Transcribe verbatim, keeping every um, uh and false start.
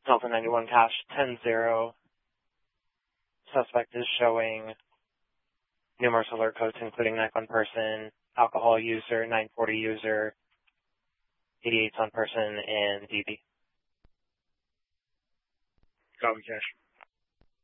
Delta ninety-one cash ten zero. Suspect is showing numerous alert codes, including knife on person, alcohol user, nine forty user, eighty-eight on person, and D B. Copy, Cash.